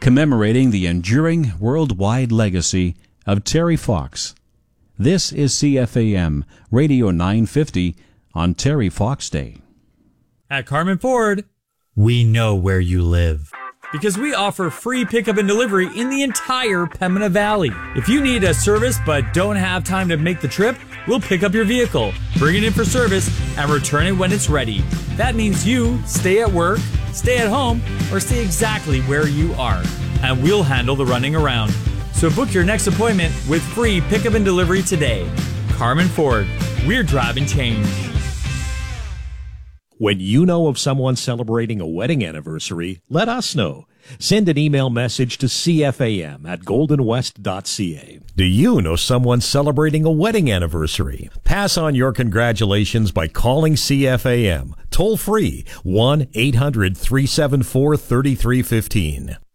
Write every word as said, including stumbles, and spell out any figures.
commemorating the enduring worldwide legacy of Terry Fox. This is C F A M Radio nine fifty on Terry Fox Day. At Carmen Ford, we know where you live, because we offer free pickup and delivery in the entire Pembina Valley. If you need a service but don't have time to make the trip, we'll pick up your vehicle, bring it in for service, and return it when it's ready. That means you stay at work, stay at home, or stay exactly where you are, and we'll handle the running around. So book your next appointment with free pickup and delivery today. Carmen Ford, we're driving change. When you know of someone celebrating a wedding anniversary, let us know. Send an email message to c f a m at golden west dot c a. Do you know someone celebrating a wedding anniversary? Pass on your congratulations by calling C F A M, toll free, one eight hundred three seven four three three one five.